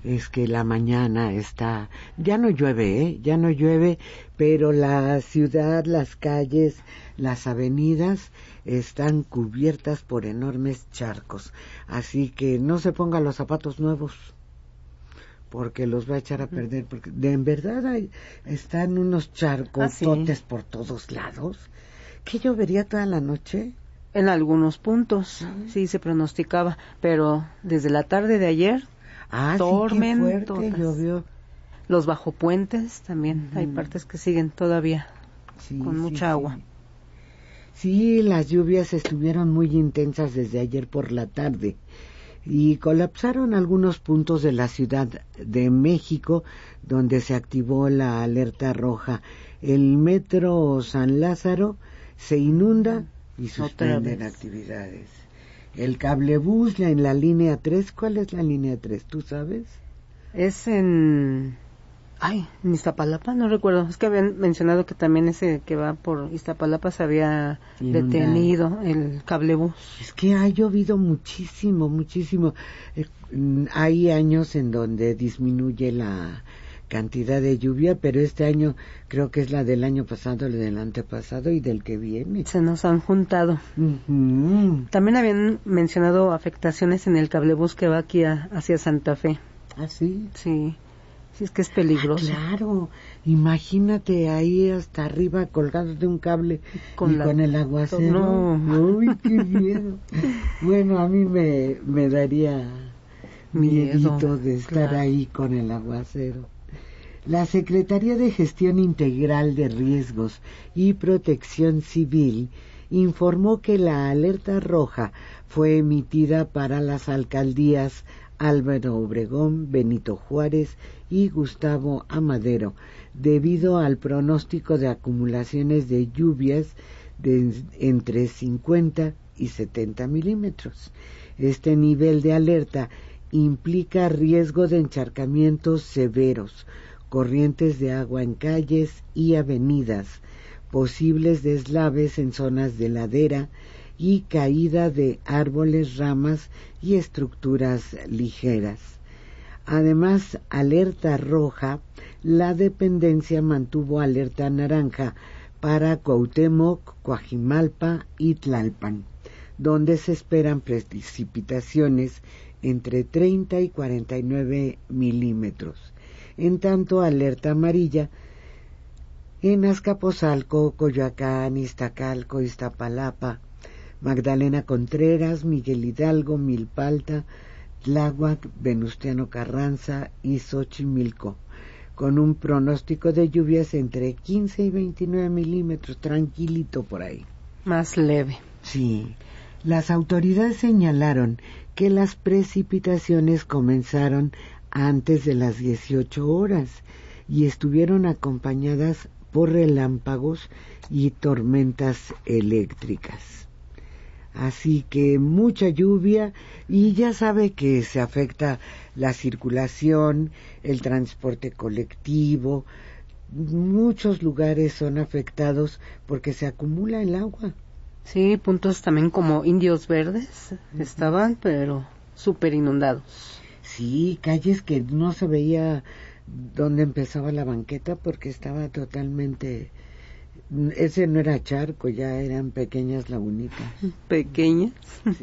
es que la mañana está, ya no llueve, ya no llueve, pero la ciudad, las calles, las avenidas están cubiertas por enormes charcos, así que no se ponga los zapatos nuevos porque los va a echar a perder, porque en verdad están unos charcototes por todos lados. ¿Qué llovería toda la noche? En algunos puntos, sí se pronosticaba, pero desde la tarde de ayer, tormentotas. Sí, qué fuerte llovió. Los bajopuentes también, hay partes que siguen todavía con mucha agua. Sí, las lluvias estuvieron muy intensas desde ayer por la tarde y colapsaron algunos puntos de la Ciudad de México, donde se activó la alerta roja. El metro San Lázaro se inunda y suspenden actividades. El cablebús en la línea 3, ¿cuál es la línea 3? ¿Tú sabes? Es en Iztapalapa, no recuerdo. Es que habían mencionado que también ese que va por Iztapalapa se había detenido, el cablebús. Es que ha llovido muchísimo. Hay años en donde disminuye la cantidad de lluvia, pero este año creo que es la del año pasado, la del antepasado y del que viene. Se nos han juntado. También habían mencionado afectaciones en el cablebús que va aquí hacia Santa Fe. ¿Ah, sí? Sí, es que es peligroso. Claro, imagínate ahí hasta arriba colgados de un cable con el aguacero. No. Uy, qué miedo. Bueno, a mí me daría miedito de estar ahí con el aguacero. La Secretaría de Gestión Integral de Riesgos y Protección Civil informó que la alerta roja fue emitida para las alcaldías Álvaro Obregón, Benito Juárez y Gustavo Amadero, debido al pronóstico de acumulaciones de lluvias de entre 50 y 70 milímetros. Este nivel de alerta implica riesgo de encharcamientos severos, corrientes de agua en calles y avenidas, posibles deslaves en zonas de ladera y caída de árboles, ramas y estructuras ligeras. Además, alerta roja, la dependencia mantuvo alerta naranja para Cuauhtémoc, Coajimalpa y Tlalpan, donde se esperan precipitaciones entre 30 y 49 milímetros. En tanto, alerta amarilla en Azcapotzalco, Coyoacán, Iztacalco, Iztapalapa, Magdalena Contreras, Miguel Hidalgo, Milpalta, Tláhuac, Venustiano Carranza y Xochimilco, con un pronóstico de lluvias entre 15 y 29 milímetros, tranquilito por ahí. Más leve. Sí. Las autoridades señalaron que las precipitaciones comenzaron antes de las 18 horas y estuvieron acompañadas por relámpagos y tormentas eléctricas. Así que mucha lluvia y ya sabe que se afecta la circulación, el transporte colectivo. Muchos lugares son afectados porque se acumula el agua. Sí, puntos también como Indios Verdes estaban, pero súper inundados. Sí, calles que no se veía dónde empezaba la banqueta porque estaba totalmente... Ese no era charco, ya eran pequeñas lagunitas. ¿Pequeñas?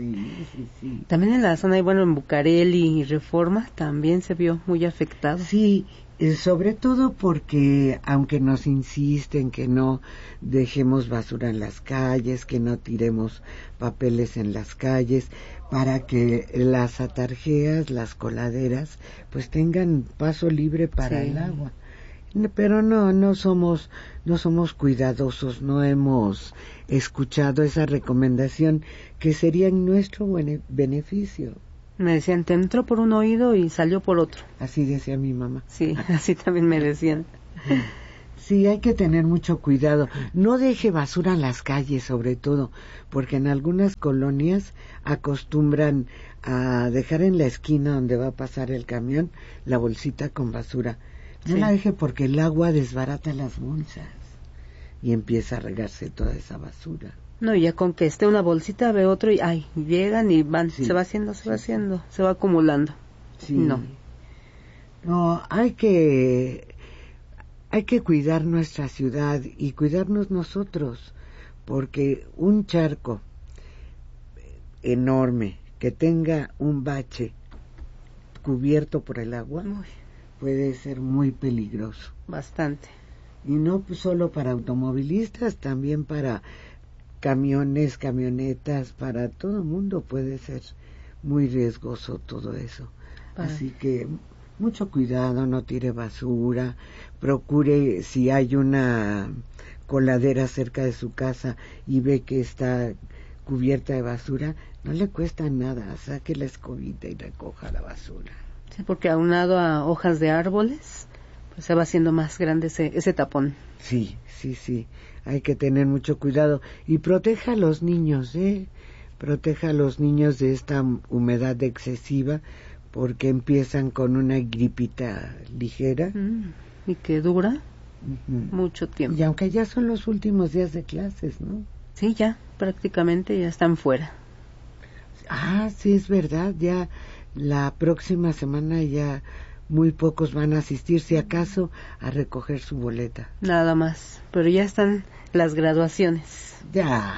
Sí. También en la zona, en Bucareli y Reforma también se vio muy afectado. Sí, sobre todo porque aunque nos insisten que no dejemos basura en las calles, que no tiremos papeles en las calles, para que las atarjeas, las coladeras, pues tengan paso libre para el agua. Pero no somos cuidadosos, no hemos escuchado esa recomendación que sería en nuestro beneficio. Me decían, te entró por un oído y salió por otro. Así decía mi mamá. Sí, así también me decían. Sí, hay que tener mucho cuidado. No deje basura en las calles, sobre todo, porque en algunas colonias acostumbran a dejar en la esquina donde va a pasar el camión la bolsita con basura. No la deje porque el agua desbarata las bolsas y empieza a regarse toda esa basura. No, ya con que esté una bolsita ve otro y llegan y van, se va haciendo, se va acumulando. Sí. No. No, hay que cuidar nuestra ciudad y cuidarnos nosotros, porque un charco enorme que tenga un bache cubierto por el agua puede ser muy peligroso. Bastante. Y no solo para automovilistas, también para camiones, camionetas, para todo el mundo puede ser muy riesgoso todo eso. Así que mucho cuidado, no tire basura, procure, si hay una coladera cerca de su casa y ve que está cubierta de basura, no le cuesta nada, saque la escobita y recoja la basura. Sí, porque aunado a hojas de árboles, pues se va haciendo más grande ese tapón. Sí, hay que tener mucho cuidado y proteja a los niños, proteja a los niños de esta humedad excesiva, porque empiezan con una gripita ligera. Y que dura mucho tiempo. Y aunque ya son los últimos días de clases, ¿no? Sí, ya prácticamente ya están fuera. Sí, es verdad, ya la próxima semana ya muy pocos van a asistir, si acaso, a recoger su boleta. Nada más, pero ya están las graduaciones. Ya.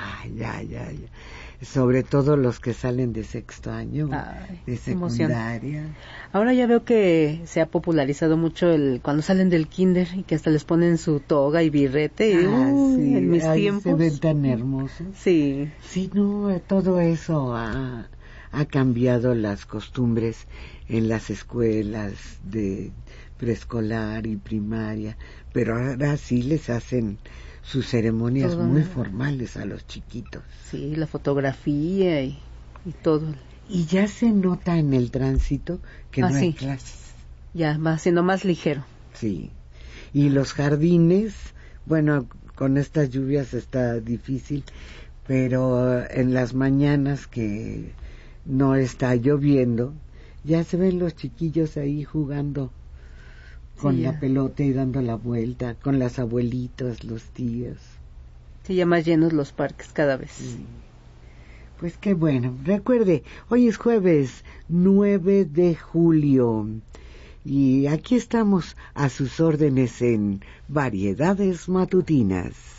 Sobre todo los que salen de sexto año, de secundaria. Emoción. Ahora ya veo que se ha popularizado mucho cuando salen del kinder y que hasta les ponen su toga y birrete. Sí, en mis tiempos se ven tan hermosos. Sí. Sí, no, todo eso ha cambiado las costumbres en las escuelas de preescolar y primaria, pero ahora sí les hacen sus ceremonias muy formales a los chiquitos. Sí, la fotografía y todo. Y ya se nota en el tránsito que no hay clases. Ya va siendo más ligero. Sí. Y los jardines, bueno, con estas lluvias está difícil, pero en las mañanas que no está lloviendo, ya se ven los chiquillos ahí jugando con la pelota y dando la vuelta, con las abuelitas, los tíos. Sí, ya más llenos los parques cada vez. Sí. Pues qué bueno. Recuerde, hoy es jueves 9 de julio y aquí estamos a sus órdenes en Variedades Matutinas.